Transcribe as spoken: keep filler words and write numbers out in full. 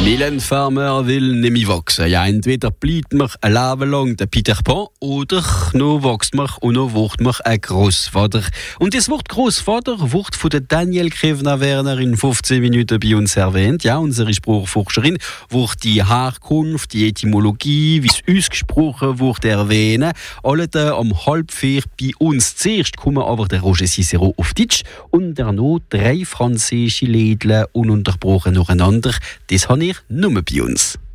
Mylène Farmer will nämlich wachsen. Ja, entweder bleibt man ein Leben lang der Peter Pan oder noch wächst man und noch wird man ein Grossvater. Und das Wort Grossvater wird von der Daniel Krevner-Werner in fünfzehn Minuten bei uns erwähnt. Ja, unsere Sprachforscherin wird die Herkunft, die Etymologie, wie es ausgesprochen wird, erwähnen. Alle da am halb vier bei uns. Zuerst kommen aber der Roger Cicero auf Deutsch und danach drei französische Lädle ununterbrochen nacheinander. Das habe ich nur bei uns.